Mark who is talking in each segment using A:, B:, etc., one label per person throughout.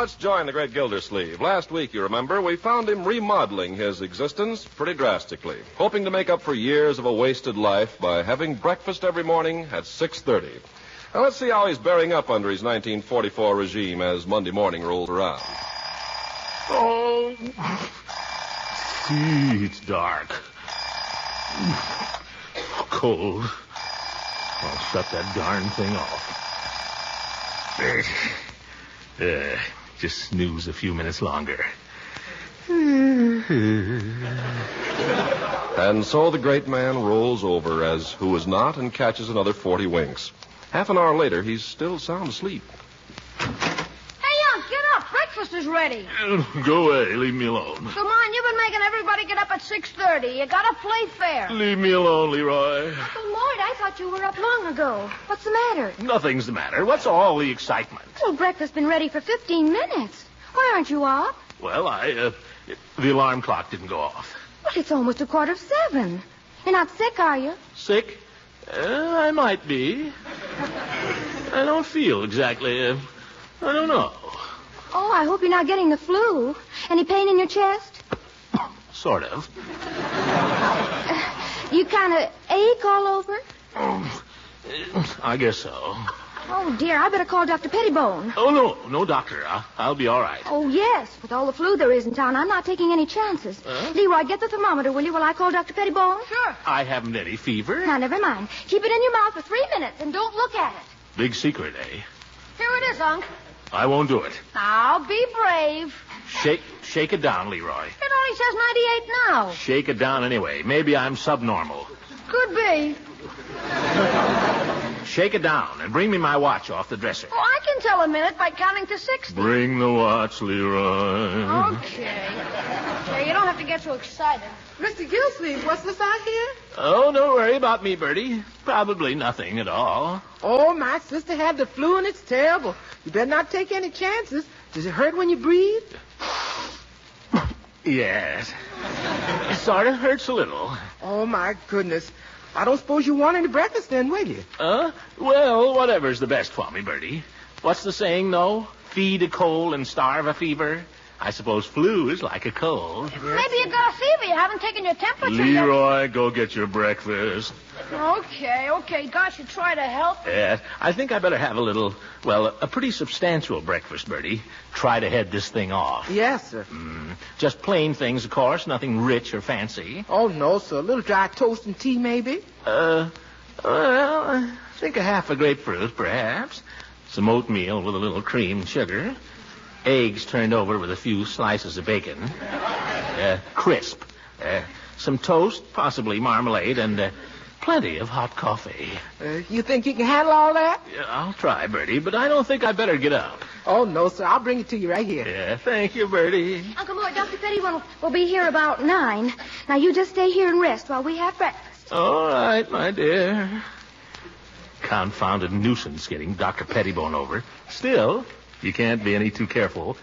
A: let's join the great Gildersleeve. Last week, you remember, we found him remodeling his existence pretty drastically, hoping to make up for years of a wasted life by having breakfast every morning at 6:30. Now, let's see how he's bearing up under his 1944 regime as Monday morning rolls around.
B: Oh, it's dark. Cold. I'll shut that darn thing off. Just snooze a few minutes longer.
A: And so the great man rolls over as who is not and catches another 40 winks. Half an hour later, he's still sound asleep.
C: Hey, Unc, get up. Breakfast is ready.
B: Go away. Leave me alone.
C: Come on, you've been making everybody get up at 6:30. You gotta play fair.
B: Leave me alone, Leroy.
C: Uncle Lloyd, I thought you were up long ago. What's the matter?
B: Nothing's the matter. What's all the excitement?
C: Well, breakfast's been ready for 15 minutes. Why aren't you up?
B: Well, the alarm clock didn't go off.
C: Well, it's almost 7:15. You're not sick, are you?
B: Sick? I might be. I don't feel exactly, I don't know.
C: Oh, I hope you're not getting the flu. Any pain in your chest?
B: Sort of.
C: You kind of ache all over?
B: I guess so.
C: Oh, dear, I better call Dr. Pettibone.
B: Oh, no, doctor. I'll be all right.
C: Oh, yes. With all the flu there is in town, I'm not taking any chances. Leroy, get the thermometer, will you, while I call Dr. Pettibone? Sure.
B: I haven't any fever.
C: Now, never mind. Keep it in your mouth for 3 minutes and don't look at it.
B: Big secret, eh?
C: Here it is, Unc.
B: I won't do it.
C: Now, be brave.
B: Shake it down, Leroy.
C: It only says 98 now.
B: Shake it down anyway. Maybe I'm subnormal.
C: Could be.
B: Shake it down and bring me my watch off the dresser.
C: Oh, I can tell a minute by counting to 60.
B: Bring the watch, Leroy.
C: Okay. Okay, you don't have to get so excited.
D: Mr. Gilsleeve, what's this out here?
B: Oh, don't worry about me, Bertie. Probably nothing at all.
D: Oh, my sister had the flu and it's terrible. You better not take any chances. Does it hurt when you breathe?
B: Yes. It sort of hurts a little.
D: Oh, my goodness. I don't suppose you want any breakfast then, will you?
B: Well, whatever's the best for me, Bertie. What's the saying, though? Feed a cold and starve a fever. I suppose flu is like a cold.
C: Maybe you got a fever. You haven't taken your temperature yet.
B: Leroy, go get your breakfast.
C: Okay. Gosh, you try to help.
B: Yes, I think I better have a pretty substantial breakfast, Bertie. Try to head this thing off.
D: Yes, sir.
B: Just plain things, of course. Nothing rich or fancy.
D: Oh, no, sir. A little dry toast and tea, maybe?
B: Well, I think a half a grapefruit, perhaps. Some oatmeal with a little cream and sugar. Eggs turned over with a few slices of bacon. Crisp. Some toast, possibly marmalade, and plenty of hot coffee.
D: You think you can handle all that?
B: Yeah, I'll try, Bertie, but I don't think I better get up.
D: Oh, no, sir. I'll bring it to you right here.
B: Yeah, thank you, Bertie.
C: Uncle Lloyd, Dr. Pettibone will be here about 9. Now, you just stay here and rest while we have breakfast.
B: All right, my dear. Confounded nuisance getting Dr. Pettibone over. Still, you can't be any too careful.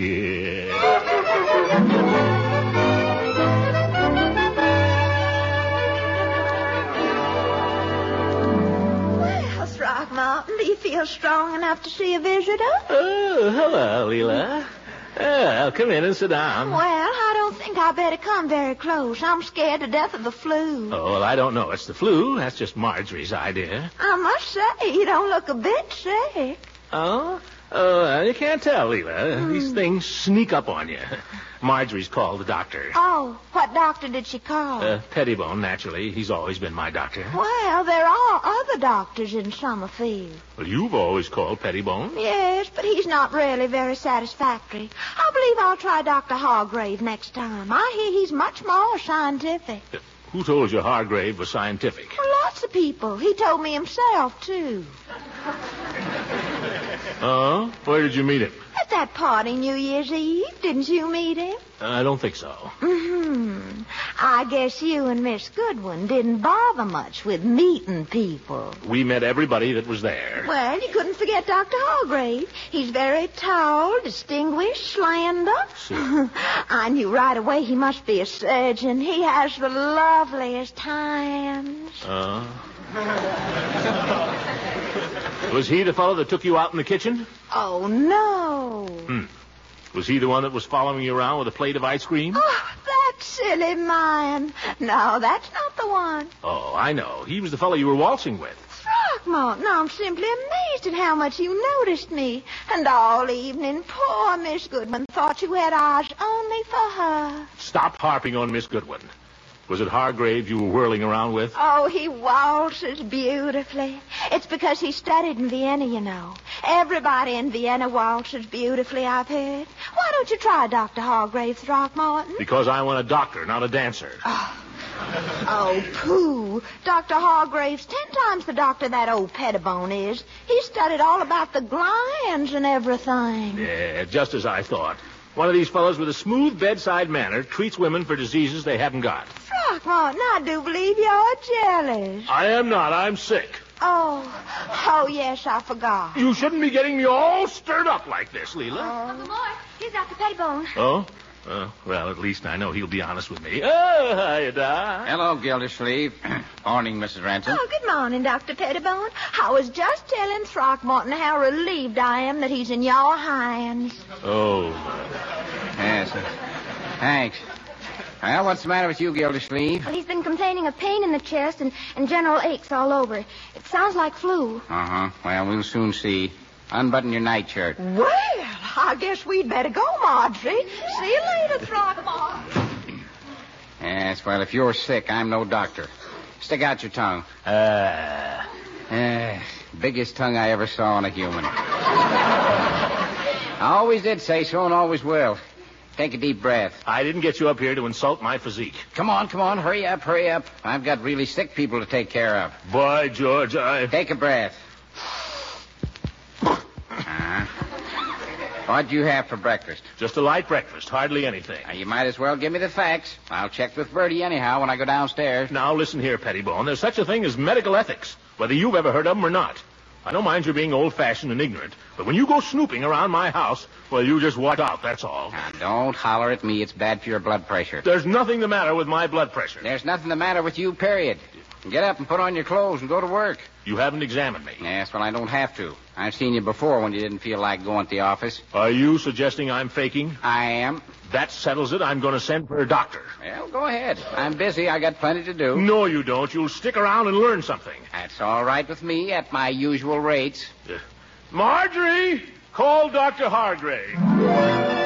E: Well, Throckmorton, do you feel strong enough to see a visitor?
B: Oh, hello, Leela. Well, come in and sit down.
E: Well, I don't think I better come very close. I'm scared to death of the flu.
B: Oh, well, I don't know. It's the flu. That's just Marjorie's idea.
E: I must say, you don't look a bit sick.
B: Oh? You can't tell, Leela. These things sneak up on you. Marjorie's called the doctor.
E: Oh, what doctor did she call?
B: Pettibone, naturally. He's always been my doctor.
E: Well, there are other doctors in Summerfield.
B: Well, you've always called Pettibone.
E: Yes, but he's not really very satisfactory. I believe I'll try Dr. Hargrave next time. I hear he's much more scientific.
B: Who told you Hargrave was scientific?
E: Well, lots of people. He told me himself, too.
B: Oh? Where did you meet him?
E: At that party New Year's Eve. Didn't you meet him?
B: I don't think so.
E: I guess you and Miss Goodwin didn't bother much with meeting people.
B: We met everybody that was there.
E: Well, you couldn't forget Dr. Hargrave. He's very tall, distinguished, slender.
B: Sure.
E: I knew right away he must be a surgeon. He has the loveliest hands.
B: Was he the fellow that took you out in the kitchen?
E: Oh, no.
B: Was he the one that was following you around with a plate of ice cream?
E: Oh, that silly man. No, that's not the one.
B: Oh, I know. He was the fellow you were waltzing with.
E: Throckmorton, I'm simply amazed at how much you noticed me. And all evening, poor Miss Goodwin thought you had eyes only for her.
B: Stop harping on Miss Goodwin. Was it Hargrave you were whirling around with?
E: Oh, he waltzes beautifully. It's because he studied in Vienna, you know. Everybody in Vienna waltzes beautifully, I've heard. Why don't you try Dr. Hargrave, Throckmorton?
B: Because I want a doctor, not a dancer.
E: Oh, pooh. Dr. Hargrave's 10 times the doctor that old Pettibone is. He studied all about the glands and everything.
B: Yeah, just as I thought. One of these fellows with a smooth bedside manner treats women for diseases they haven't got.
E: Throckmorton, I do believe you're jealous.
B: I am not. I'm sick.
E: Oh, yes, I forgot.
B: You shouldn't be getting me all stirred up like this, Leela.
C: Uncle Mort, here's Dr. Pettibone.
B: Oh? Well, at least I know he'll be honest with me. Oh, hiya, Doc.
F: Hello, Gildersleeve. Morning, Mrs. Ransom.
E: Oh, good morning, Dr. Pettibone. I was just telling Throckmorton how relieved I am that he's in your hands.
B: Oh.
F: Yes. Thanks. Well, what's the matter with you, Gildersleeve?
C: Well, he's been complaining of pain in the chest and general aches all over. It sounds like flu.
F: Uh-huh. Well, we'll soon see. Unbutton your nightshirt.
E: Well, I guess we'd better go, Marjorie. See you later, Throckmorton.
F: Yes, well, if you're sick, I'm no doctor. Stick out your tongue. Biggest tongue I ever saw on a human. I always did say so and always will. Take a deep breath.
B: I didn't get you up here to insult my physique.
F: Come on. Hurry up. I've got really sick people to take care of.
B: By George,
F: Take a breath. What'd you have for breakfast?
B: Just a light breakfast, hardly anything.
F: Now, you might as well give me the facts. I'll check with Bertie anyhow when I go downstairs.
B: Now, listen here, Pettibone. There's such a thing as medical ethics, whether you've ever heard of them or not. I don't mind your being old-fashioned and ignorant, but when you go snooping around my house, well, you just watch out, that's all.
F: Now, don't holler at me. It's bad for your blood pressure.
B: There's nothing the matter with my blood pressure.
F: There's nothing the matter with you, period. Get up and put on your clothes and go to work.
B: You haven't examined me.
F: Yes, well, I don't have to. I've seen you before when you didn't feel like going to the office.
B: Are you suggesting I'm faking?
F: I am.
B: That settles it. I'm going to send for a doctor.
F: Well, go ahead. I'm busy. I got plenty to do.
B: No, you don't. You'll stick around and learn something.
F: That's all right with me at my usual rates.
B: Marjorie, call Dr. Hargrave.